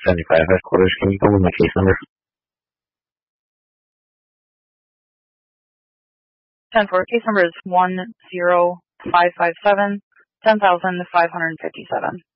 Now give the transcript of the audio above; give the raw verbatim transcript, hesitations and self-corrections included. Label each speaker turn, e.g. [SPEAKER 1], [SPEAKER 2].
[SPEAKER 1] seventy-five headquarters. Can you go with my case number?
[SPEAKER 2] ten four, case number is one zero five five seven, ten thousand five hundred fifty-seven.